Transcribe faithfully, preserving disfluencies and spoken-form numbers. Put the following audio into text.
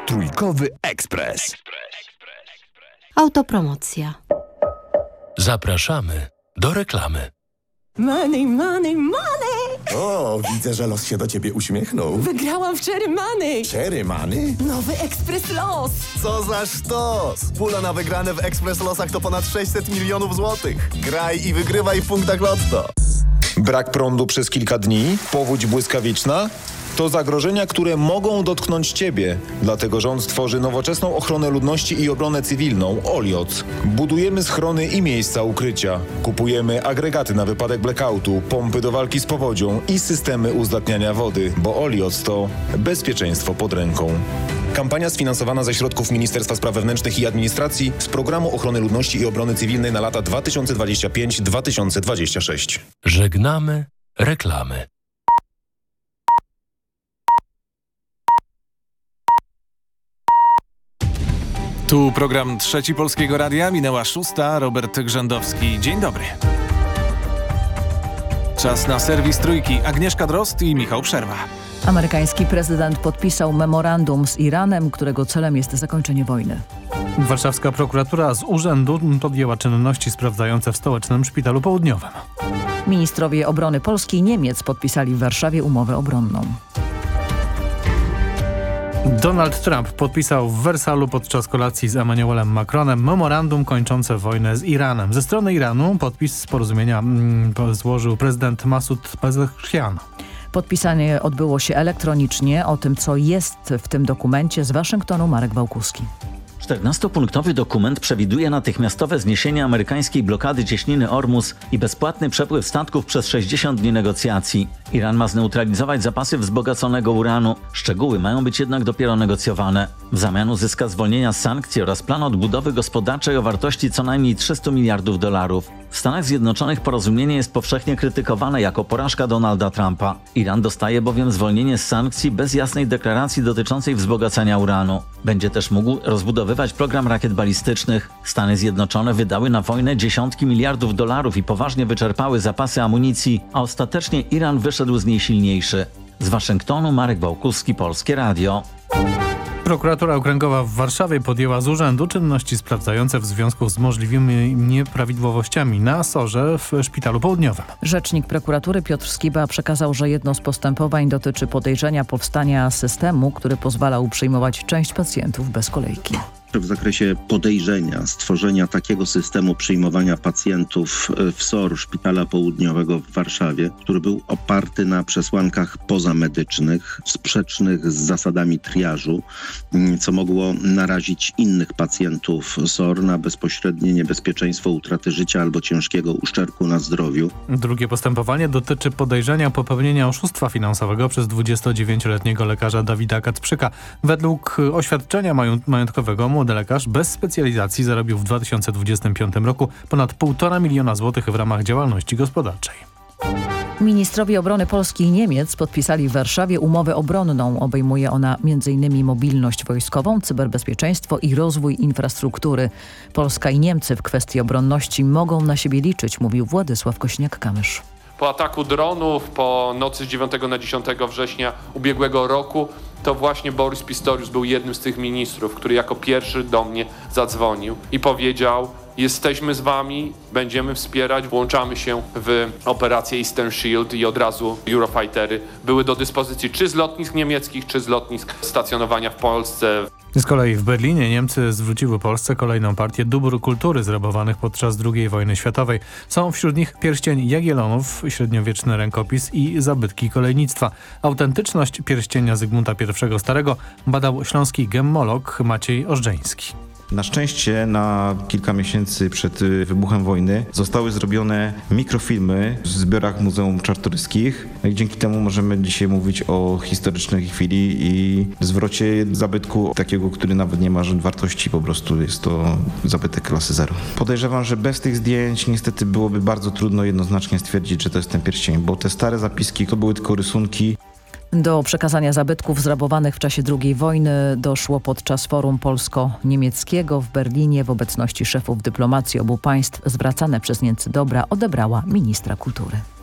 Trójkowy Ekspres. Autopromocja. Zapraszamy do reklamy. Money, money, money! O, widzę, że los się do ciebie uśmiechnął. Wygrałam w Cherry Money! Cherry Money? Nowy Ekspres Los! Co za sztos! Pula na wygrane w Ekspres Losach to ponad sześćset milionów złotych. Graj i wygrywaj w punktach Lotto. Brak prądu przez kilka dni? Powódź błyskawiczna? To zagrożenia, które mogą dotknąć Ciebie. Dlatego rząd tworzy nowoczesną ochronę ludności i obronę cywilną OLIOC. Budujemy schrony i miejsca ukrycia. Kupujemy agregaty na wypadek blackoutu, pompy do walki z powodzią i systemy uzdatniania wody, bo OLIOC to bezpieczeństwo pod ręką. Kampania sfinansowana ze środków Ministerstwa Spraw Wewnętrznych i Administracji z Programu Ochrony Ludności i Obrony Cywilnej na lata dwa tysiące dwudziesty piąty do dwa tysiące dwudziestego szóstego. Żegnamy reklamy. Tu program Trzeci Polskiego Radia, minęła szósta, Robert Grzędowski. Dzień dobry. Czas na serwis Trójki. Agnieszka Drozd i Michał Przerwa. Amerykański prezydent podpisał memorandum z Iranem, którego celem jest zakończenie wojny. Warszawska prokuratura z urzędu podjęła czynności sprawdzające w stołecznym szpitalu południowym. Ministrowie obrony Polski i Niemiec podpisali w Warszawie umowę obronną. Donald Trump podpisał w Wersalu podczas kolacji z Emmanuelem Macronem memorandum kończące wojnę z Iranem. Ze strony Iranu podpis porozumienia mm, złożył prezydent Masud Pezeshkian. Podpisanie odbyło się elektronicznie. O tym, co jest w tym dokumencie, z Waszyngtonu Marek Wałkuski. czternastopunktowy dokument przewiduje natychmiastowe zniesienie amerykańskiej blokady cieśniny Ormus i bezpłatny przepływ statków przez sześćdziesiąt dni negocjacji. Iran ma zneutralizować zapasy wzbogaconego uranu. Szczegóły mają być jednak dopiero negocjowane. W zamian uzyska zwolnienia z sankcji oraz plan odbudowy gospodarczej o wartości co najmniej trzysta miliardów dolarów. W Stanach Zjednoczonych porozumienie jest powszechnie krytykowane jako porażka Donalda Trumpa. Iran dostaje bowiem zwolnienie z sankcji bez jasnej deklaracji dotyczącej wzbogacania uranu. Będzie też mógł rozbudowywać program rakiet balistycznych. Stany Zjednoczone wydały na wojnę dziesiątki miliardów dolarów i poważnie wyczerpały zapasy amunicji, a ostatecznie Iran wyszedł z niej silniejszy. Z Waszyngtonu Marek Wałkuski, Polskie Radio. Prokuratura Okręgowa w Warszawie podjęła z urzędu czynności sprawdzające w związku z możliwymi nieprawidłowościami na Asorze w szpitalu południowym. Rzecznik prokuratury Piotr Skiba przekazał, że jedno z postępowań dotyczy podejrzenia powstania systemu, który pozwalał przyjmować część pacjentów bez kolejki. W zakresie podejrzenia stworzenia takiego systemu przyjmowania pacjentów w S O R Szpitala Południowego w Warszawie, który był oparty na przesłankach pozamedycznych, sprzecznych z zasadami triażu, co mogło narazić innych pacjentów S O R na bezpośrednie niebezpieczeństwo utraty życia albo ciężkiego uszczerbku na zdrowiu. Drugie postępowanie dotyczy podejrzenia popełnienia oszustwa finansowego przez dwudziestodziewięcioletniego lekarza Dawida Kacprzyka. Według oświadczenia majątkowego młody lekarz bez specjalizacji zarobił w dwa tysiące dwudziestym piątym roku ponad półtora miliona złotych w ramach działalności gospodarczej. Ministrowie obrony Polski i Niemiec podpisali w Warszawie umowę obronną. Obejmuje ona między innymi mobilność wojskową, cyberbezpieczeństwo i rozwój infrastruktury. Polska i Niemcy w kwestii obronności mogą na siebie liczyć, mówił Władysław Kośniak-Kamysz. Po ataku dronów, po nocy z dziewiątego na dziesiątego września ubiegłego roku, to właśnie Borys Pistorius był jednym z tych ministrów, który jako pierwszy do mnie zadzwonił i powiedział: jesteśmy z wami, będziemy wspierać, włączamy się w operację Eastern Shield i od razu Eurofightery były do dyspozycji czy z lotnisk niemieckich, czy z lotnisk stacjonowania w Polsce. Z kolei w Berlinie Niemcy zwróciły Polsce kolejną partię dóbr kultury zrabowanych podczas drugiej wojny światowej. Są wśród nich pierścień Jagiellonów, średniowieczny rękopis i zabytki kolejnictwa. Autentyczność pierścienia Zygmunta I Starego badał śląski gemmolog Maciej Ożdżeński. Na szczęście na kilka miesięcy przed wybuchem wojny zostały zrobione mikrofilmy w zbiorach Muzeum Czartoryskich. I dzięki temu możemy dzisiaj mówić o historycznej chwili i zwrocie zabytku takiego, który nawet nie ma wartości, po prostu jest to zabytek klasy zero. Podejrzewam, że bez tych zdjęć niestety byłoby bardzo trudno jednoznacznie stwierdzić, że to jest ten pierścień, bo te stare zapiski to były tylko rysunki. Do przekazania zabytków zrabowanych w czasie drugiej wojny doszło podczas forum polsko-niemieckiego w Berlinie w obecności szefów dyplomacji obu państw. Zwracane przez Niemcy dobra odebrała ministra kultury.